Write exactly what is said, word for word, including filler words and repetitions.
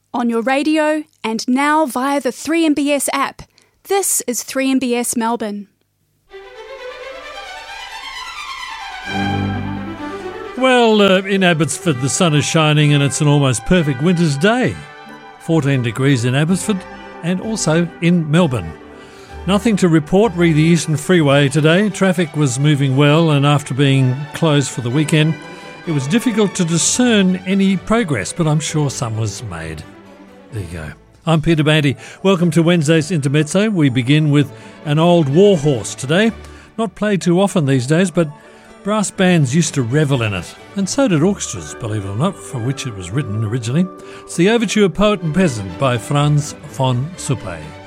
on your radio, and now via the three M B S app. This is three M B S Melbourne. Well, uh, in Abbotsford the sun is shining and it's an almost perfect winter's day. fourteen degrees in Abbotsford and also in Melbourne. Nothing to report re the Eastern Freeway today. Traffic was moving well, and after being closed for the weekend, it was difficult to discern any progress, but I'm sure some was made. There you go. I'm Peter Bandy. Welcome to Wednesday's Intermezzo. We begin with an old war horse today. Not played too often these days, but brass bands used to revel in it, and so did orchestras, believe it or not, for which it was written originally. It's the Overture Poet and Peasant by Franz von Suppay.